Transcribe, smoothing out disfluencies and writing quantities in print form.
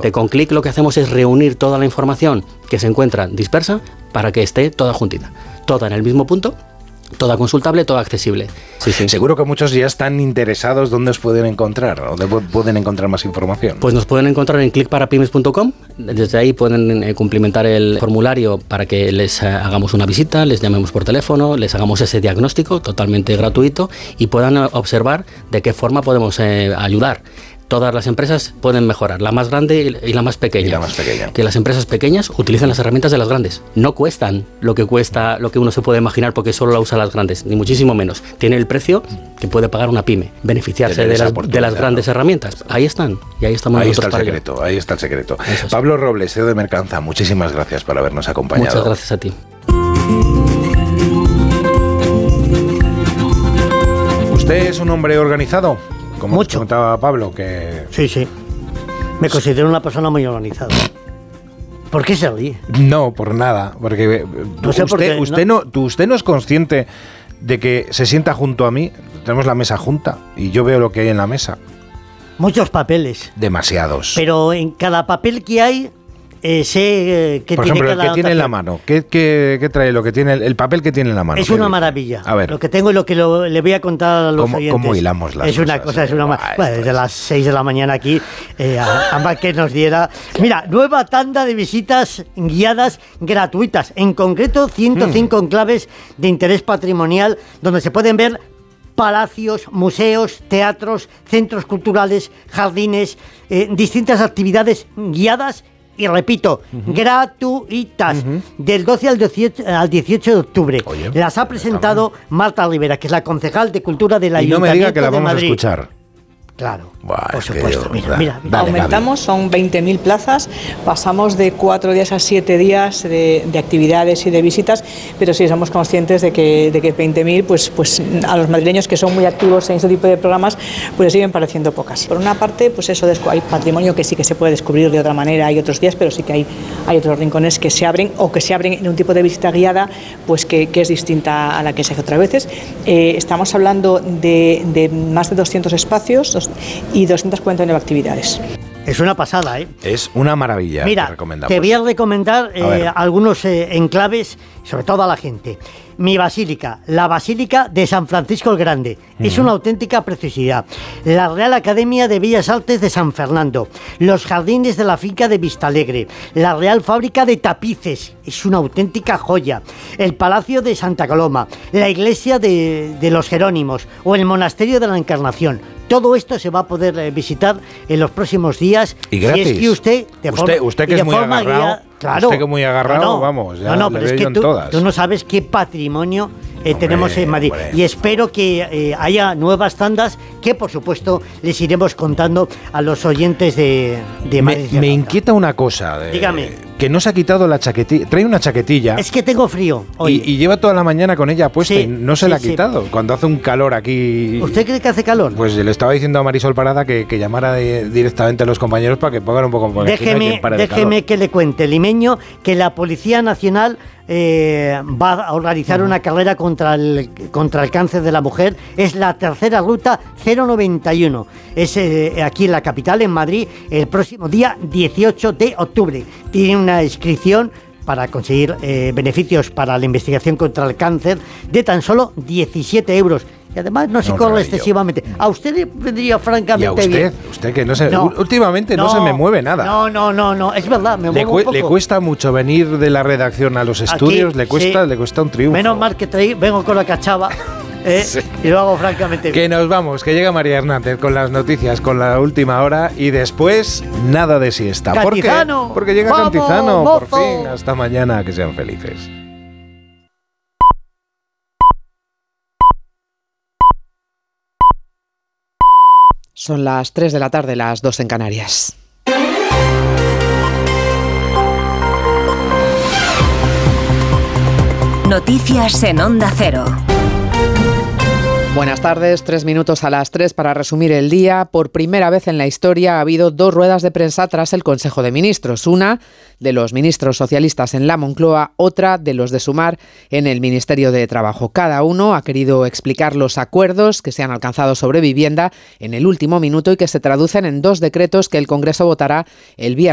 Efectivamente, con Click lo que hacemos es reunir toda la información que se encuentra dispersa para que esté toda juntita, toda en el mismo punto, toda consultable, toda accesible. Sí. Seguro que muchos ya están interesados dónde os pueden encontrar o dónde pueden encontrar más información. Pues nos pueden encontrar en clickparapymes.com. Desde ahí pueden cumplimentar el formulario para que les hagamos una visita, les llamemos por teléfono, les hagamos ese diagnóstico totalmente gratuito y puedan observar de qué forma podemos ayudar. Todas las empresas pueden mejorar, la más grande y la más pequeña. Que las empresas pequeñas utilicen las herramientas de las grandes. No cuestan lo que uno se puede imaginar porque solo la usan las grandes, ni muchísimo menos. Tiene el precio que puede pagar una pyme, beneficiarse de las grandes herramientas. Ahí están, y ahí estamos nosotros para ello. Ahí está el secreto. Pablo Robles, CEO de Mercanza, muchísimas gracias por habernos acompañado. Muchas gracias a ti. ¿Usted es un hombre organizado? Como mucho. Comentaba Pablo que... Sí. Me considero una persona muy organizada. ¿Por qué se ríe? No, por nada. Porque no sé usted no es consciente de que se sienta junto a mí. Tenemos la mesa junta y yo veo lo que hay en la mesa. Muchos papeles. Demasiados. Pero en cada papel que hay... sé que por ejemplo, el que tiene en la mano. ¿Qué trae lo que tiene el papel que tiene en la mano? Es una maravilla. A ver. Lo que tengo y lo que le voy a contar a los oyentes. ¿Cómo hilamos las cosas? Es una maravilla. Desde las 6 de la mañana aquí, ambas que nos diera... Mira, nueva tanda de visitas guiadas gratuitas. En concreto, 105 enclaves de interés patrimonial donde se pueden ver palacios, museos, teatros, centros culturales, jardines, distintas actividades guiadas y repito, gratuitas, del 12 al 18 de octubre. Oye, las ha presentado Marta Rivera, que es la concejal de Cultura del Ayuntamiento de Madrid. Y no me diga que la vamos a escuchar. Claro, buah, por supuesto. Mira. Aumentamos, son 20.000 plazas, pasamos de 4 días a 7 días de actividades y de visitas, pero sí somos conscientes de que 20.000, pues a los madrileños que son muy activos en este tipo de programas, pues les siguen pareciendo pocas. Por una parte, pues eso, hay patrimonio que sí que se puede descubrir de otra manera, hay otros días, pero sí que hay otros rincones que se abren o que se abren en un tipo de visita guiada, pues que es distinta a la que se hace otras veces. Estamos hablando de más de 200 espacios y 249 actividades. Es una pasada, ¿eh? Es una maravilla. Mira, te voy a recomendar algunos enclaves, sobre todo a la gente. Mi basílica, la Basílica de San Francisco el Grande, es una auténtica preciosidad. La Real Academia de Bellas Artes de San Fernando, los jardines de la finca de Vistalegre, la Real Fábrica de Tapices, es una auténtica joya. El Palacio de Santa Coloma, la Iglesia de los Jerónimos o el Monasterio de la Encarnación. Todo esto se va a poder visitar en los próximos días. Y gratis. Si es que usted que es muy agarrado, claro. Usted que muy agarrado, vamos, ya pero es que tú no sabes qué patrimonio tenemos en Madrid. Y espero que haya nuevas tandas que, por supuesto, les iremos contando a los oyentes de Madrid. Me inquieta una cosa. Dígame. Que no se ha quitado la chaquetilla. Trae una chaquetilla. Es que tengo frío hoy. Y lleva toda la mañana con ella puesta y no se la ha quitado. Cuando hace un calor aquí... ¿Usted cree que hace calor? Pues le estaba diciendo a Marisol Parada que llamara directamente a los compañeros para que pongan un poco... Déjeme que le cuente, limeño, que la Policía Nacional va a organizar una carrera contra el cáncer de la mujer. Es la tercera ruta 091. Es aquí en la capital, en Madrid, el próximo día 18 de octubre. Tiene una inscripción para conseguir beneficios para la investigación contra el cáncer de tan solo 17 euros. Y además no se corre excesivamente. A usted le vendría francamente bien. Usted que últimamente no se me mueve nada. No, es verdad, me muevo un poco. ¿Le cuesta mucho venir de la redacción a los estudios? Aquí, le cuesta un triunfo. Menos mal que vengo con la cachava. Sí. Y lo hago francamente bien. Que nos vamos, que llega María Hernández con las noticias, con la última hora y después nada de siesta. Cantizano, ¿Por qué? Porque llega vamos, Cantizano, mozo. por fin. Hasta mañana, que sean felices. Son las 3 de la tarde, las 2 en Canarias. Noticias en Onda Cero. Buenas tardes, 3 minutos a las 3 para resumir el día. Por primera vez en la historia ha habido 2 ruedas de prensa tras el Consejo de Ministros. Una de los ministros socialistas en la Moncloa, otra de los de Sumar en el Ministerio de Trabajo. Cada uno ha querido explicar los acuerdos que se han alcanzado sobre vivienda en el último minuto y que se traducen en 2 decretos que el Congreso votará el viernes.